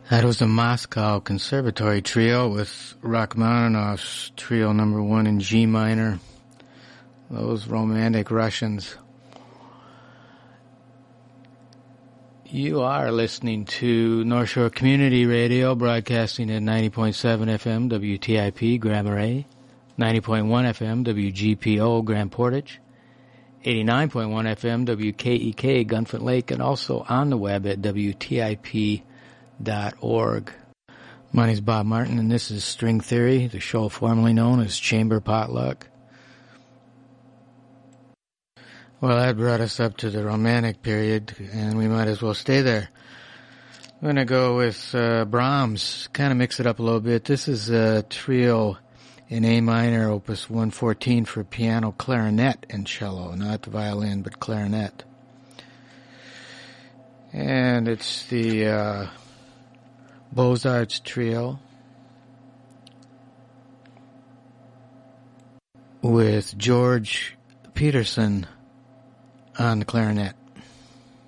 That was the Moscow Conservatory Trio with Rachmaninoff's Trio Number 1 in G minor. Those romantic Russians. You are listening to North Shore Community Radio, broadcasting at 90.7 FM WTIP Grand Marais, 90.1 FM WGPO Grand Portage, 89.1 FM WKEK Gunfoot Lake, and also on the web at WTIP.org. My name is Bob Martin, and this is String Theory, the show formerly known as Chamber Potluck. Well, that brought us up to the Romantic period, and we might as well stay there. I'm going to go with Brahms, kind of mix it up a little bit. This is a trio in A minor, opus 114 for piano, clarinet, and cello. Not the violin, but clarinet. And it's the Beaux-Arts Trio with George Peterson on the clarinet.